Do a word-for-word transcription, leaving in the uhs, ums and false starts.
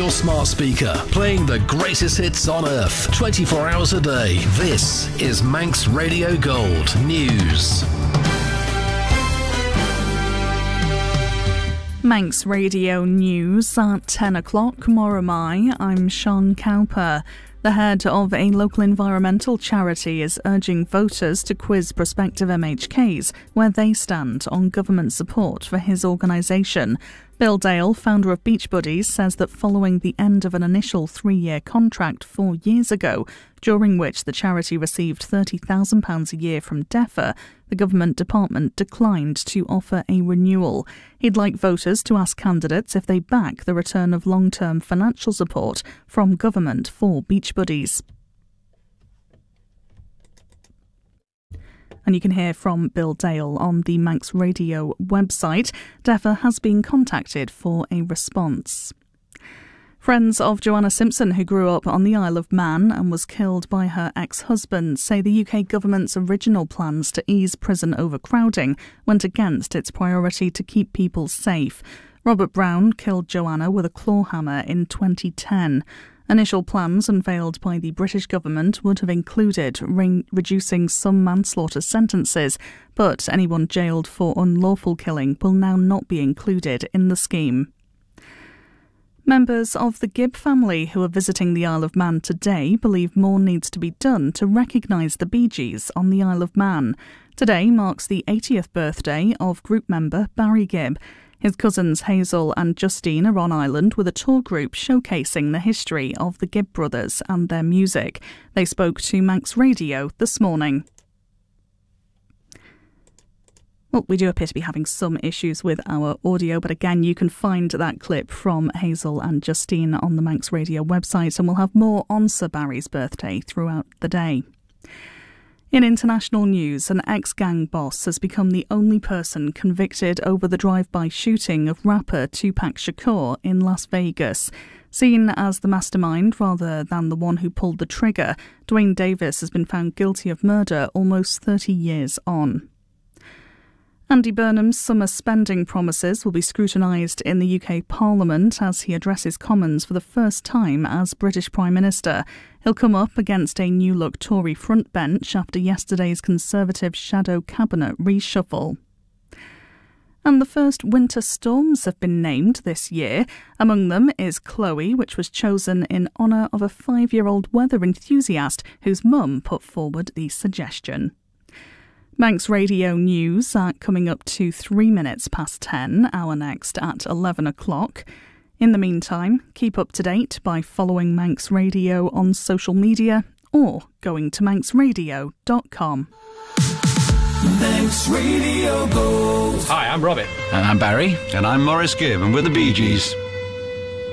your smart speaker, playing the greatest hits on earth, twenty-four hours a day. This is Manx Radio Gold News. Manx Radio News at ten o'clock. Moromai, I'm Sean Cowper. The head of a local environmental charity is urging voters to quiz prospective M H Ks where they stand on government support for his organisation. Bill Dale, founder of Beach Buddies, says that following the end of an initial three-year contract four years ago, during which the charity received thirty thousand pounds a year from DEFRA, the government department declined to offer a renewal. He'd like voters to ask candidates if they back the return of long-term financial support from government for Beach Buddies. And you can hear from Bill Dale on the Manx Radio website. DEFRA has been contacted for a response. Friends of Joanna Simpson, who grew up on the Isle of Man and was killed by her ex-husband, say the U K government's original plans to ease prison overcrowding went against its priority to keep people safe. Robert Brown killed Joanna with a claw hammer in twenty ten. Initial plans unveiled by the British government would have included re- reducing some manslaughter sentences, but anyone jailed for unlawful killing will now not be included in the scheme. Members of the Gibb family who are visiting the Isle of Man today believe more needs to be done to recognise the Bee Gees on the Isle of Man. Today marks the eightieth birthday of group member Barry Gibb. His cousins Hazel and Justine are on island with a tour group showcasing the history of the Gibb brothers and their music. They spoke to Manx Radio this morning. Well, we do appear to be having some issues with our audio, but again, you can find that clip from Hazel and Justine on the Manx Radio website, and we'll have more on Sir Barry's birthday throughout the day. In international news, an ex-gang boss has become the only person convicted over the drive-by shooting of rapper Tupac Shakur in Las Vegas. Seen as the mastermind rather than the one who pulled the trigger, Dwayne Davis has been found guilty of murder almost thirty years on. Andy Burnham's summer spending promises will be scrutinised in the U K Parliament as he addresses Commons for the first time as British Prime Minister. He'll come up against a new-look Tory frontbench after yesterday's Conservative shadow cabinet reshuffle. And the first winter storms have been named this year. Among them is Chloe, which was chosen in honour of a five-year-old weather enthusiast whose mum put forward the suggestion. Manx Radio News are coming up to three minutes past ten, our next at eleven o'clock. In the meantime, keep up to date by following Manx Radio on social media or going to manx radio dot com. Manx Radio Gold. Hi, I'm Robert. And I'm Barry. And I'm Maurice Gibb, and we're the Bee Gees.